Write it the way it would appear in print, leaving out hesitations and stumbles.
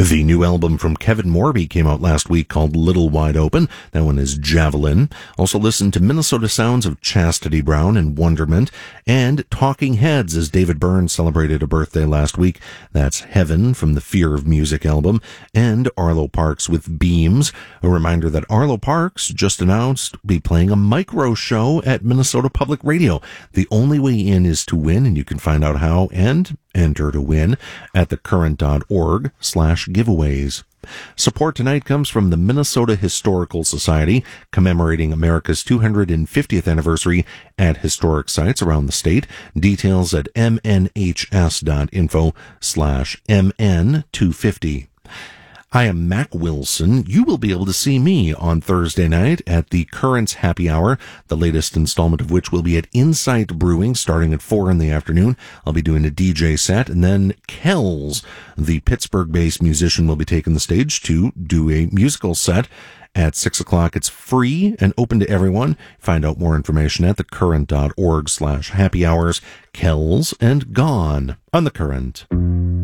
The new album from Kevin Morby came out last week called Little Wide Open. That one is Javelin. Also listen to Minnesota sounds of Chastity Brown and Wonderment, and Talking Heads as David Byrne celebrated a birthday last week. That's Heaven from the Fear of Music album, and Arlo Parks with Beams. A reminder that Arlo Parks just announced be playing a micro show at Minnesota Public Radio. The only way in is to win, and you can find out how and enter to win at thecurrent.org/giveaways. Support tonight comes from the Minnesota Historical Society, commemorating America's 250th anniversary at historic sites around the state. Details at mnhs.info/mn250. I am Mac Wilson. You will be able to see me on Thursday night at the Currents Happy Hour, the latest installment of which will be at Insight Brewing starting at 4 in the afternoon. I'll be doing a DJ set, and then Kells, the Pittsburgh-based musician, will be taking the stage to do a musical set at 6 o'clock. It's free and open to everyone. Find out more information at thecurrent.org/happy hours. Kells and Gone on The Current.